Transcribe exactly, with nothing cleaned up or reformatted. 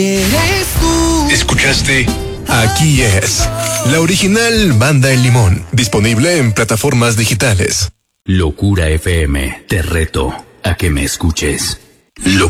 Eres tú. ¿Escuchaste? Aquí es la original Banda El Limón, disponible en plataformas digitales. Locura F M, te reto a que me escuches. Locura.